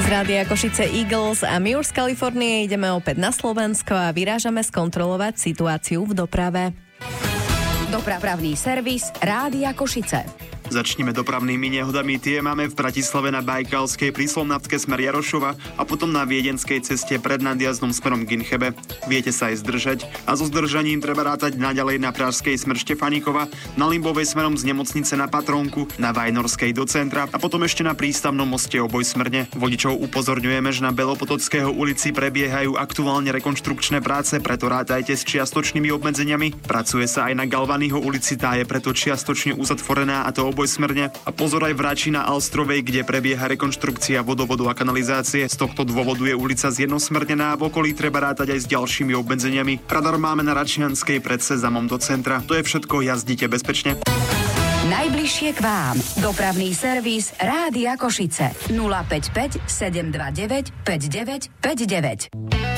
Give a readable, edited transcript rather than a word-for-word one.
Rádia Košice Eagles a my už z Kalifornie ideme opäť na Slovensko a vyrážame skontrolovať situáciu v doprave. Dopravný servis Rádia Košice. Začneme dopravnými nehodami. Tie máme v Bratislave na Bajkalskej pri Slomnatke smer Jarošova a potom na Viedenskej ceste pred nadjazdom smerom k Inchebe. Viete sa aj zdržať a so zdržaním treba rátať naďalej na Pražskej smer Štefanikova, na Limbovej smerom z Nemocnice na Patrónku, na Vajnorskej do centra a potom ešte na Prístavnom moste Obojsmerne. Vodičov upozorňujeme, že na Belopotockého ulici prebiehajú aktuálne rekonštrukčné práce, preto rátajte s čiastočnými obmedzeniami. Pracuje sa aj na Galvanyho ulici, tá je preto čiastočne uzatvorená, a to obojsmerne. A pozor aj v Rači na Alstrovej, kde prebieha rekonštrukcia vodovodu a kanalizácie. Z tohto dôvodu je ulica zjednosmernená a v okolí treba rátať aj s ďalšími obmedzeniami. Radar máme na Račianskej pred Sezamom do centra. To je všetko, jazdite bezpečne. Najbližšie k vám. Dopravný servis Rádia Košice. 055 729 5959.